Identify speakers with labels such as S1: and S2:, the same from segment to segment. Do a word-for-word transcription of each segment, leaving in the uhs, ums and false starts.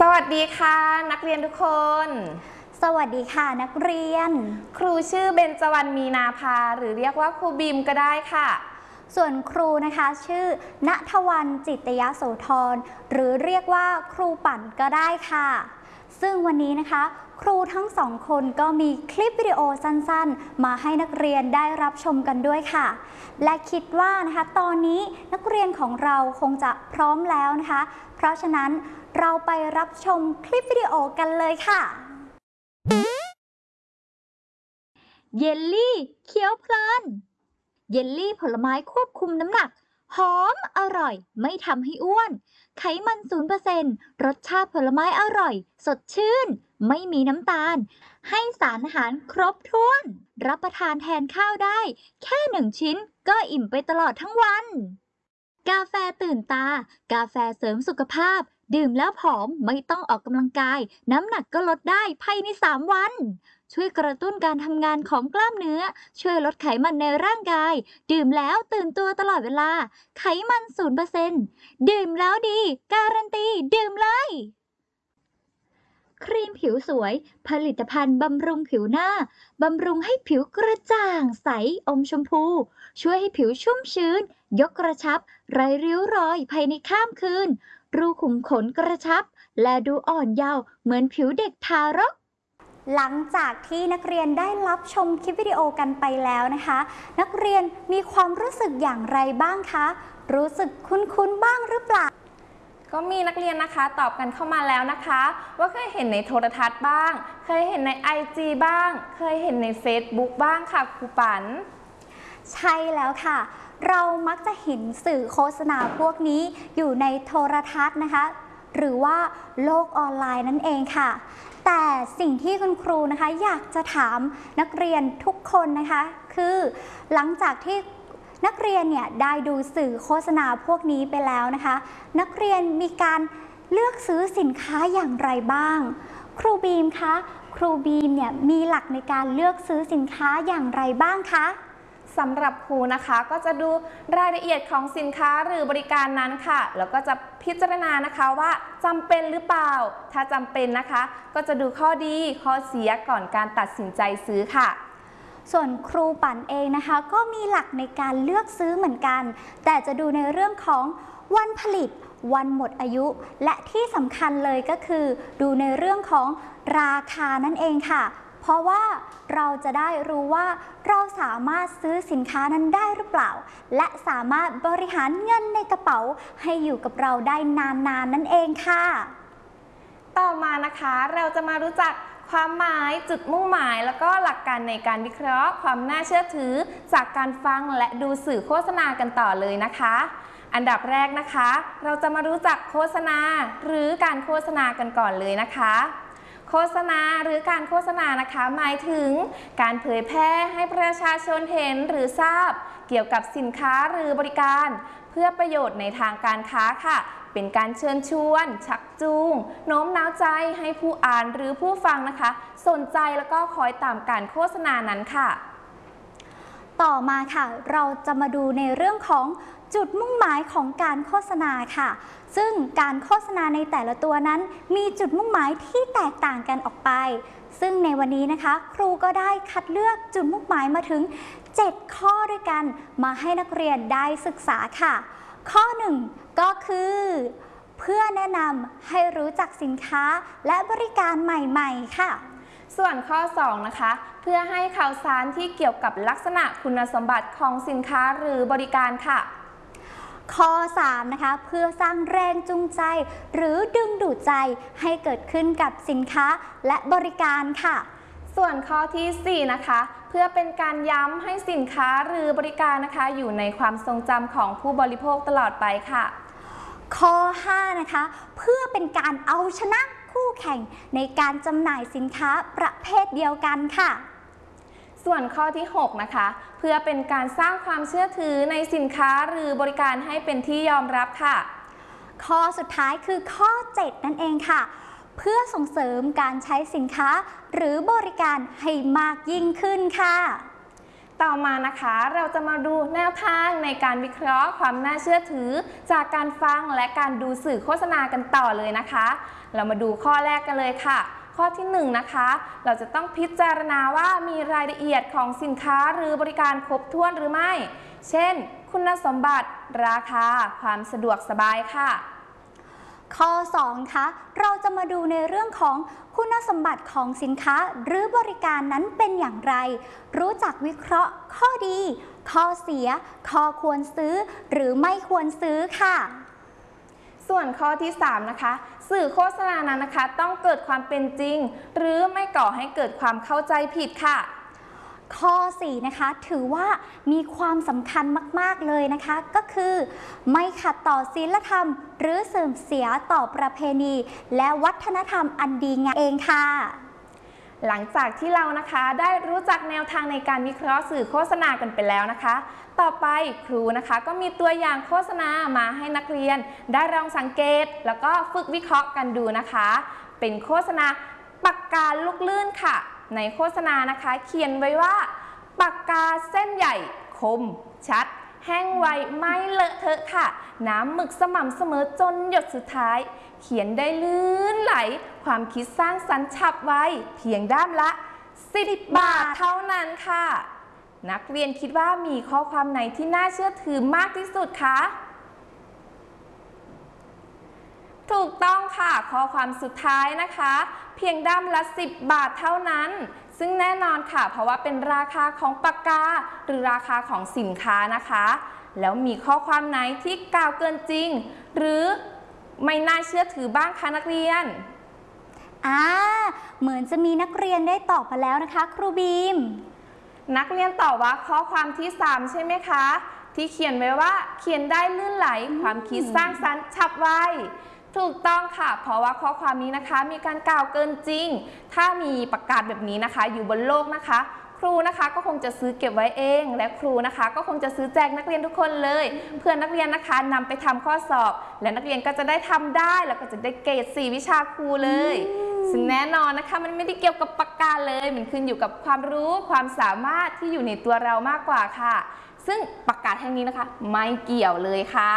S1: วัสดีค่ะนักเรียนทุกคน
S2: สวัสดีค่ะนักเรียน
S1: ครูชื่อเบญจวรรณมีนาภาหรือเรียกว่าครูบีมก็ได้ค่ะ
S2: ส่วนครูนะคะชื่อณทวรรณจิตยโสธรหรือเรียกว่าครูปั่นก็ได้ค่ะซึ่งวันนี้นะคะครูทั้งสองคนก็มีคลิปวิดีโอสั้นๆมาให้นักเรียนได้รับชมกันด้วยค่ะและคิดว่านะคะตอนนี้นักเรียนของเราคงจะพร้อมแล้วนะคะเพราะฉะนั้นเราไปรับชมคลิปวิดีโอกันเลยค่ะ
S3: เยลลี่เคี้ยวเพลินเยลลี่ผลไม้ควบคุมน้ำหนักหอมอร่อยไม่ทำให้อ้วนไขมัน ศูนย์เปอร์เซ็นต์ รสชาติผลไม้อร่อยสดชื่นไม่มีน้ำตาลให้สารอาหารครบถ้วนรับประทานแทนข้าวได้แค่หนึ่งชิ้นก็อิ่มไปตลอดทั้งวันกาแฟตื่นตากาแฟเสริมสุขภาพดื่มแล้วผอมไม่ต้องออกกำลังกายน้ำหนักก็ลดได้ภายในสามวันช่วยกระตุ้นการทำงานของกล้ามเนื้อช่วยลดไขมันในร่างกายดื่มแล้วตื่นตัวตลอดเวลาไขมัน ศูนย์เปอร์เซ็นต์ ดื่มแล้วดีการันตีดื่มเลยครีมผิวสวยผลิตภัณฑ์บำรุงผิวหน้าบำรุงให้ผิวกระจ่างใสอมชมพูช่วยให้ผิวชุ่มชื้นยกกระชับไร้ริ้วรอยภายในข้ามคืนรูขุมขนกระชับและดูอ่อนเยาว์เหมือนผิวเด็กทารก
S2: หลังจากที่นักเรียนได้รับชมคลิปวิดีโอกันไปแล้วนะคะนักเรียนมีความรู้สึกอย่างไรบ้างคะรู้สึกคุ้นๆบ้างหรือเปล่า
S1: ก็มีนักเรียนนะคะตอบกันเข้ามาแล้วนะคะว่าเคยเห็นในโทรทัศน์บ้างเคยเห็นใน ไอ จี บ้างเคยเห็นใน เฟซบุ๊ก บ้างค่ะครูปัน
S2: ใช่แล้วค่ะเรามักจะเห็นสื่อโฆษณาพวกนี้อยู่ในโทรทัศน์นะคะหรือว่าโลกออนไลน์นั่นเองค่ะแต่สิ่งที่คุณครูนะคะอยากจะถามนักเรียนทุกคนนะคะคือหลังจากที่นักเรียนเนี่ยได้ดูสื่อโฆษณาพวกนี้ไปแล้วนะคะนักเรียนมีการเลือกซื้อสินค้าอย่างไรบ้างครูบีมคะครูบีมเนี่ยมีหลักในการเลือกซื้อสินค้าอย่างไรบ้างคะ
S1: สำหรับครูนะคะก็จะดูรายละเอียดของสินค้าหรือบริการนั้นค่ะแล้วก็จะพิจารณานะคะว่าจำเป็นหรือเปล่าถ้าจำเป็นนะคะก็จะดูข้อดีข้อเสียก่อนการตัดสินใจซื้อค่ะ
S2: ส่วนครูปั่นเองนะคะก็มีหลักในการเลือกซื้อเหมือนกันแต่จะดูในเรื่องของวันผลิตวันหมดอายุและที่สำคัญเลยก็คือดูในเรื่องของราคานั่นเองค่ะเพราะว่าเราจะได้รู้ว่าเราสามารถซื้อสินค้านั้นได้หรือเปล่าและสามารถบริหารเงินในกระเป๋าให้อยู่กับเราได้นานๆ น, นั่นเองค่ะ
S1: ต่อมานะคะเราจะมารู้จักความหมายจุดมุ่งหมายแล้วก็หลักการในการวิเคราะห์ความน่าเชื่อถือจากการฟังและดูสื่อโฆษณากันต่อเลยนะคะอันดับแรกนะคะเราจะมารู้จักโฆษณาหรือการโฆษณากันก่อนเลยนะคะโฆษณาหรือการโฆษณานะคะหมายถึงการเผยแพร่ให้ประชาชนเห็นหรือทราบเกี่ยวกับสินค้าหรือบริการเพื่อประโยชน์ในทางการค้าค่ะเป็นการเชิญชวนชักจูงโน้มน้าวใจให้ผู้อ่านหรือผู้ฟังนะคะสนใจแล้วก็คอยตามการโฆษณานั้นค่ะ
S2: ต่อมาค่ะเราจะมาดูในเรื่องของจุดมุ่งหมายของการโฆษณาค่ะซึ่งการโฆษณาในแต่ละตัวนั้นมีจุดมุ่งหมายที่แตกต่างกันออกไปซึ่งในวันนี้นะคะครูก็ได้คัดเลือกจุดมุ่งหมายมาถึงเจ็ดข้อด้วยกันมาให้นักเรียนได้ศึกษาค่ะข้อหนึ่งก็คือเพื่อแนะนำให้รู้จักสินค้าและบริการใหม่ๆค่ะ
S1: ส่วนข้อสองนะคะเพื่อให้ข่าวสารที่เกี่ยวกับลักษณะคุณสมบัติของสินค้าหรือบริการค่ะ
S2: ข้อสามนะคะเพื่อสร้างแรงจูงใจหรือดึงดูดใจให้เกิดขึ้นกับสินค้าและบริการค่ะ
S1: ส่วนข้อที่สี่นะคะเพื่อเป็นการย้ำให้สินค้าหรือบริการนะคะอยู่ในความทรงจำของผู้บริโภคตลอดไปค่ะ
S2: ข้อห้านะคะเพื่อเป็นการเอาชนะคู่แข่งในการจำหน่ายสินค้าประเภทเดียวกันค่ะ
S1: ส่วนข้อที่หกนะคะเพื่อเป็นการสร้างความเชื่อถือในสินค้าหรือบริการให้เป็นที่ยอมรับค่ะ
S2: ข้อสุดท้ายคือข้อเจ็ดนั่นเองค่ะเพื่อส่งเสริมการใช้สินค้าหรือบริการให้มากยิ่งขึ้นค่ะ
S1: ต่อมานะคะเราจะมาดูแนวทางในการวิเคราะห์ความน่าเชื่อถือจากการฟังและการดูสื่อโฆษณากันต่อเลยนะคะเรามาดูข้อแรกกันเลยค่ะข้อที่หนึ่งนะคะเราจะต้องพิจารณาว่ามีรายละเอียดของสินค้าหรือบริการครบถ้วนหรือไม่เช่นคุณสมบัติราคาความสะดวกสบายค่ะ
S2: ข้อสองคะเราจะมาดูในเรื่องของคุณสมบัติของสินค้าหรือบริการนั้นเป็นอย่างไรรู้จักวิเคราะห์ข้อดีข้อเสียข้อควรซื้อหรือไม่ควรซื้อค่ะ
S1: ส่วนข้อที่สามนะคะสื่อโฆษณานั้นนะคะต้องเกิดความเป็นจริงหรือไม่ก่อให้เกิดความเข้าใจผิดค่ะ
S2: ข้อสี่นะคะถือว่ามีความสำคัญมากๆเลยนะคะก็คือไม่ขัดต่อศีลธรรมหรือเสื่อมเสียต่อประเพณีและวัฒนธรรมอันดีงามเองค่ะ
S1: หลังจากที่เรานะคะได้รู้จักแนวทางในการวิเคราะห์สื่อโฆษณากันไปแล้วนะคะต่อไปครูนะคะก็มีตัวอย่างโฆษณามาให้นักเรียนได้ลองสังเกตแล้วก็ฝึกวิเคราะห์กันดูนะคะเป็นโฆษณาปากกาลูกลื่นค่ะในโฆษณานะคะเขียนไว้ว่าปากกาเส้นใหญ่คมชัดแห้งไวไม่เลอะเทอะค่ะน้ำหมึกสม่ำเสมอจนหยดสุดท้ายเขียนได้ลื่นไหลความคิดสร้างสรรค์ฉับไวเพียงด้ามละสิบบาทเท่านั้นค่ะนักเรียนคิดว่ามีข้อความไหนที่น่าเชื่อถือมากที่สุดคะถูกต้องค่ะข้อความสุดท้ายนะคะเพียงด้ามละสิบบาทเท่านั้นซึ่งแน่นอนค่ะเพราะว่าเป็นราคาของปากกาหรือราคาของสินค้านะคะแล้วมีข้อความไหนที่กล่าวเกินจริงหรือไม่น่าเชื่อถือบ้างคะนักเรียน
S2: อ่าเหมือนจะมีนักเรียนได้ตอบมาแล้วนะคะครูบีม
S1: นักเรียนตอบว่าข้อความที่สามใช่ไหมคะที่เขียนไว้ว่าเขียนได้ลื่นไหลความคิดสร้างสรรค์ฉับไวถูกต้องค่ะเพราะว่าข้อความนี้นะคะมีการกล่าวเกินจริงถ้ามีประกาศแบบนี้นะคะอยู่บนโลกนะคะครูนะคะก็คงจะซื้อเก็บไว้เองและครูนะคะก็คงจะซื้อแจกนักเรียนทุกคนเลยเพื่อนักเรียนนะคะนำไปทำข้อสอบและนักเรียนก็จะได้ทำได้แล้วก็จะได้เกรดสี่วิชาครูเลยซึ่งแน่นอนนะคะมันไม่ได้เกี่ยวกับปากกาเลยมันขึ้นอยู่กับความรู้ความสามารถที่อยู่ในตัวเรามากกว่าค่ะซึ่งประกาศแห่งนี้นะคะไม่เกี่ยวเลยค่ะ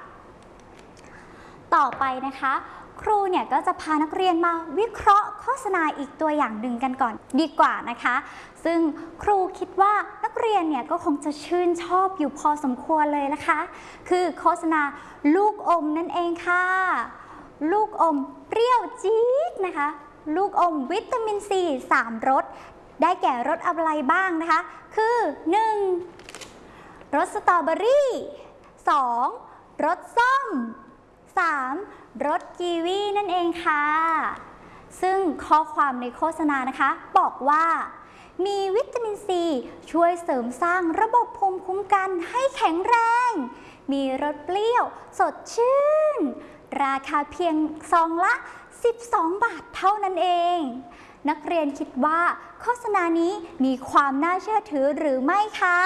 S2: ต่อไปนะคะครูเนี่ยก็จะพานักเรียนมาวิเคราะห์โฆษณาอีกตัวอย่างหนึ่งกันก่อนดีกว่านะคะซึ่งครูคิดว่านักเรียนเนี่ยก็คงจะชื่นชอบอยู่พอสมควรเลยนะคะคือโฆษณาลูกอมนั่นเองค่ะลูกอมเปรี้ยวจี๊ดนะคะลูกอมวิตามินซีสามรสได้แก่รสอะไรบ้างนะคะคือหนึ่งรสสตรอเบอรี่สองรสส้มสามรสกีวีนั่นเองค่ะซึ่งข้อความในโฆษณานะคะบอกว่ามีวิตามินซีช่วยเสริมสร้างระบบภูมิคุ้มกันให้แข็งแรงมีรสเปรี้ยวสดชื่นราคาเพียงซองละสิบสองบาทเท่านั้นเองนักเรียนคิดว่าโฆษณานี้มีความน่าเชื่อถือหรือไม่คะ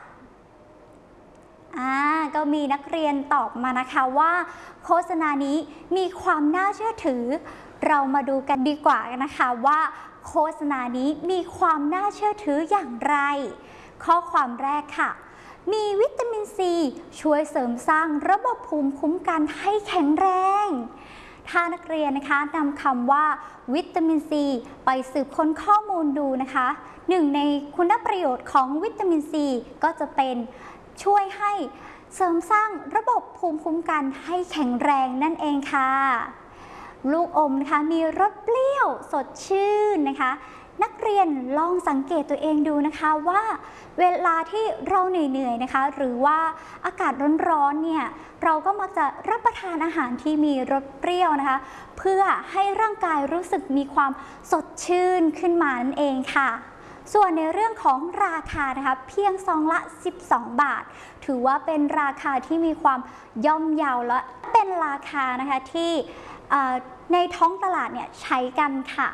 S2: อ่าก็มีนักเรียนตอบมานะคะว่าโฆษณานี้มีความน่าเชื่อถือเรามาดูกันดีกว่านะคะว่าโฆษณานี้มีความน่าเชื่อถืออย่างไรข้อความแรกค่ะมีวิตามินซีช่วยเสริมสร้างระบบภูมิคุ้มกันให้แข็งแรงถ้านักเรียนนะคะนำคำว่าวิตามินซีไปสืบค้นข้อมูลดูนะคะหนึ่งในคุณประโยชน์ของวิตามินซีก็จะเป็นช่วยให้เสริมสร้างระบบภูมิคุ้มกันให้แข็งแรงนั่นเองค่ะลูกอมนะคะมีรสเปรี้ยวสดชื่นนะคะนักเรียนลองสังเกตตัวเองดูนะคะว่าเวลาที่เราเหนื่อยๆนะคะหรือว่าอากาศร้อนๆเนี่ยเราก็มักจะรับประทานอาหารที่มีรสเปรี้ยวนะคะเพื่อให้ร่างกายรู้สึกมีความสดชื่นขึ้นมานั่นเองค่ะส่วนในเรื่องของราคานะคะเพียงซองละสิบสองบาทถือว่าเป็นราคาที่มีความย่อมเยาและเป็นราคานะคะที่ในท้องตลาดเนี่ยใช้กันค่ะ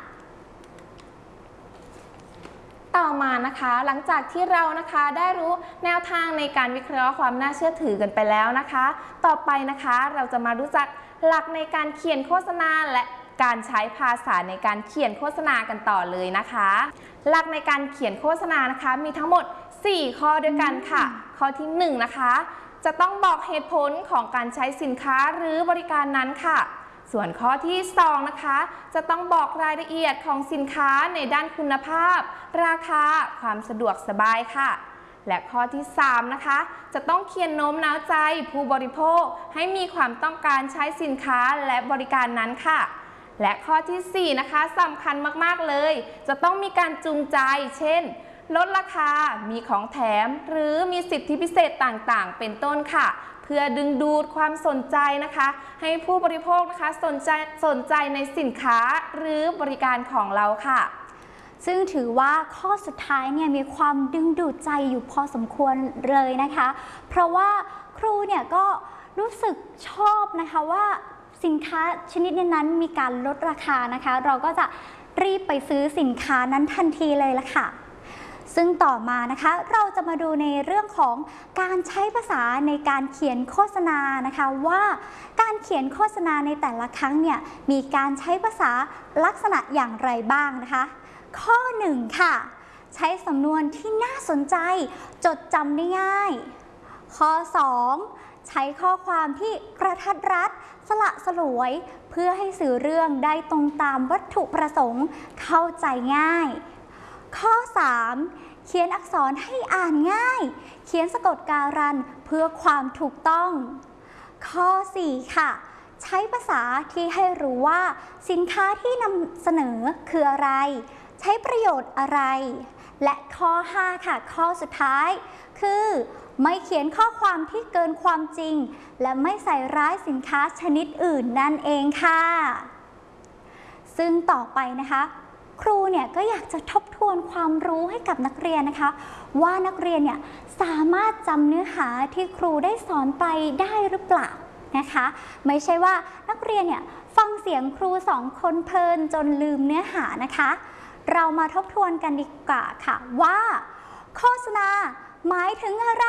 S1: ต่อมานะคะหลังจากที่เรานะคะได้รู้แนวทางในการวิเคราะห์ความน่าเชื่อถือกันไปแล้วนะคะต่อไปนะคะเราจะมารู้จักหลักในการเขียนโฆษณาและการใช้ภาษาในการเขียนโฆษณากันต่อเลยนะคะหลักในการเขียนโฆษณานะคะมีทั้งหมดสี่ข้อด้วยกันค่ะข้อที่หนึ่งนะคะจะต้องบอกเหตุผลของการใช้สินค้าหรือบริการนั้นค่ะส่วนข้อที่สองนะคะจะต้องบอกรายละเอียดของสินค้าในด้านคุณภาพราคาความสะดวกสบายค่ะและข้อที่สามนะคะจะต้องเขียนโน้มน้าวใจผู้บริโภคให้มีความต้องการใช้สินค้าและบริการนั้นค่ะและข้อที่สี่นะคะสำคัญมากๆเลยจะต้องมีการจูงใจเช่นลดราคามีของแถมหรือมีสิทธิพิเศษต่างๆเป็นต้นค่ะเพื่อดึงดูดความสนใจนะคะให้ผู้บริโภคนะคะสนใจสนใจในสินค้าหรือบริการของเราค่ะ
S2: ซึ่งถือว่าข้อสุดท้ายเนี่ยมีความดึงดูดใจอยู่พอสมควรเลยนะคะเพราะว่าครูเนี่ยก็รู้สึกชอบนะคะว่าสินค้าชนิดนั้นมีการลดราคานะคะเราก็จะรีบไปซื้อสินค้านั้นทันทีเลยละค่ะซึ่งต่อมานะคะเราจะมาดูในเรื่องของการใช้ภาษาในการเขียนโฆษณานะคะว่าการเขียนโฆษณาในแต่ละครั้งเนี่ยมีการใช้ภาษาลักษณะอย่างไรบ้างนะคะข้อหนึ่งค่ะใช้สำนวนที่น่าสนใจจดจำได้ง่ายข้อสองใช้ข้อความที่กระทัดรัดสละสลวยเพื่อให้สื่อเรื่องได้ตรงตามวัตถุประสงค์เข้าใจง่ายข้อสามเขียนอักษรให้อ่านง่ายเขียนสะกดการันเพื่อความถูกต้องข้อสี่ค่ะใช้ภาษาที่ให้รู้ว่าสินค้าที่นำเสนอคืออะไรใช้ประโยชน์อะไรและข้อห้าค่ะข้อสุดท้ายคือไม่เขียนข้อความที่เกินความจริงและไม่ใส่ร้ายสินค้าชนิดอื่นนั่นเองค่ะซึ่งต่อไปนะคะครูเนี่ยก็อยากจะทบทวนความรู้ให้กับนักเรียนนะคะว่านักเรียนเนี่ยสามารถจำเนื้อหาที่ครูได้สอนไปได้หรือเปล่านะคะไม่ใช่ว่านักเรียนเนี่ยฟังเสียงครูสองคนเพลินจนลืมเนื้อหานะคะเรามาทบทวนกันดีกว่าค่ะว่าโฆษณาหมายถึงอะไร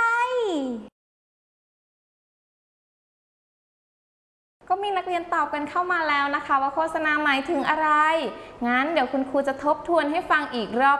S1: ก็มีนักเรียนตอบกันเข้ามาแล้วนะคะว่าโฆษณาหมายถึงอะไรงั้นเดี๋ยวคุณครูจะทบทวนให้ฟังอีกรอบ